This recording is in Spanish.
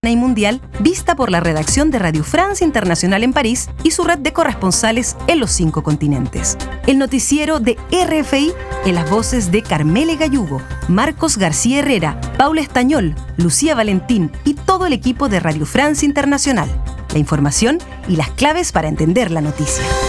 y mundial vista por la redacción de Radio France Internacional en París y su red de corresponsales en los 5 continentes. El noticiero de RFI en las voces de Carmele Gallugo, Marcos García Herrera, Paula Estañol, Lucía Valentín y todo el equipo de Radio France Internacional. La información y las claves para entender la noticia.